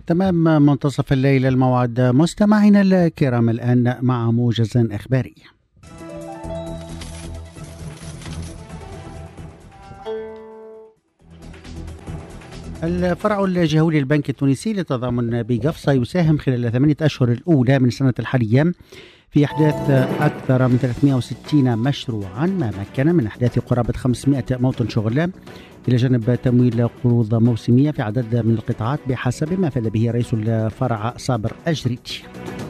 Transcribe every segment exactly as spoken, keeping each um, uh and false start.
تمام منتصف الليل الموعد. مستمعينا الكرام الآن مع موجز إخباري. الفرع الجهوي للبنك التونسي للتضامن بقفصة يساهم خلال الثمانية أشهر الأولى من السنة الحالية في إحداث أكثر من ثلاثمئة وستين مشروعا، ما مكن من إحداث قرابة خمسمئة موطن شغل، إلى جانب تمويل قروض موسمية في عدد من القطاعات بحسب ما أفاد به رئيس الفرع صابر أجريتي.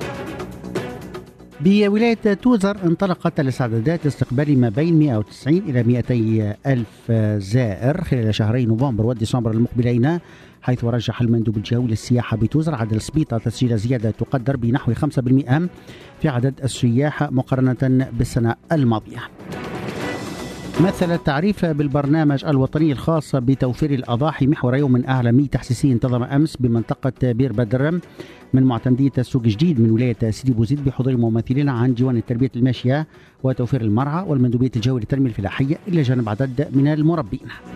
بولاية توزر انطلقت الاستعدادات لاستقبال ما بين مئة وتسعين إلى مئتي ألف زائر خلال شهري نوفمبر وديسمبر المقبلين، حيث رجح المندوب الجهوي للسياحة بتوزر عدد السبيطة تسجيل زيادة تقدر بنحو خمسة بالمئة في عدد السياح مقارنة بالسنة الماضية. مثل التعريف بالبرنامج الوطني الخاص بتوفير الأضاحي محور يوم أعلامي تحسيسي انتظم أمس بمنطقة بير بدر من معتمدية السوق جديد من ولاية سيدي بوزيد بحضور ممثلين عن ديوان التربية الماشية وتوفير المرعى والمندوبية الجوية للتنمية الفلاحية، إلى جانب عدد من المربين.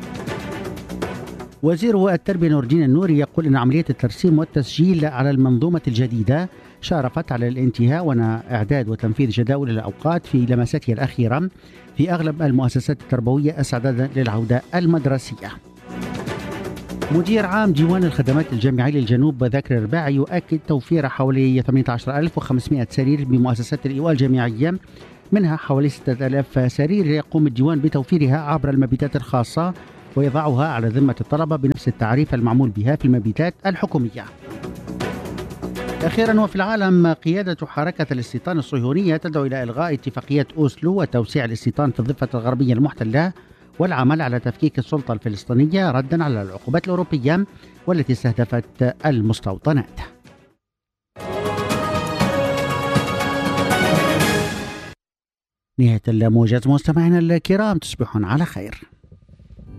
وزير التربية نور الدين النوري يقول أن عملية الترسيم والتسجيل على المنظومة الجديدة شارفت على الانتهاء وإعداد وتنفيذ جداول الأوقات في لمساتها الأخيرة في أغلب المؤسسات التربوية استعدادا للعودة المدرسية. مدير عام ديوان الخدمات الجامعية للجنوب ذاكر الرباعي يؤكد توفير حوالي ثمانية عشر ألف وخمسمئة سرير بمؤسسات الإيواء الجامعية، منها حوالي ستة آلاف سرير يقوم الديوان بتوفيرها عبر المبيتات الخاصة ويضعها على ذمة الطلبة بنفس التعريف المعمول بها في المبيتات الحكومية. أخيرا، وفي العالم، قيادة حركة الاستيطان الصهيونية تدعو إلى إلغاء اتفاقية أوسلو وتوسيع الاستيطان في الضفة الغربية المحتلة والعمل على تفكيك السلطة الفلسطينية ردا على العقوبات الأوروبية والتي استهدفت المستوطنات. نهاية الموجز مستمعينا الكرام، تصبحون على خير.